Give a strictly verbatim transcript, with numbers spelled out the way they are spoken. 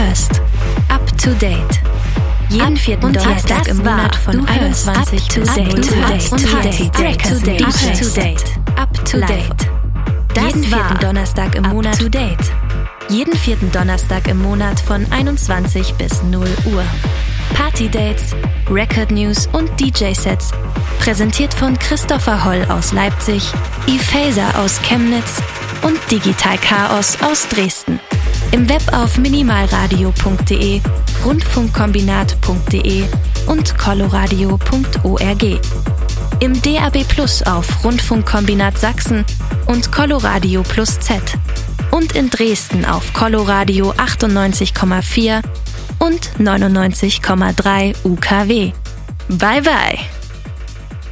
hörst Up to Date. Jeden vierten Donnerstag im Monat von einundzwanzig bis null Uhr. Up to Date. Up to Date. Jeden vierten Donnerstag im Monat. Up to Date. Jeden vierten Donnerstag im Monat von einundzwanzig bis null Uhr. Party-Dates, Record-News und D J-Sets. Präsentiert von Christopher Holl aus Leipzig, Yves Faeser aus Chemnitz und Digital Chaos aus Dresden. Im Web auf minimalradio punkt de, rundfunkkombinat punkt de und coloradio punkt org. Im D A B Plus auf Rundfunkkombinat Sachsen und Coloradio Plus Z. Und in Dresden auf Coloradio achtundneunzig Komma vier und neunundneunzig Komma drei U K W. Bye bye!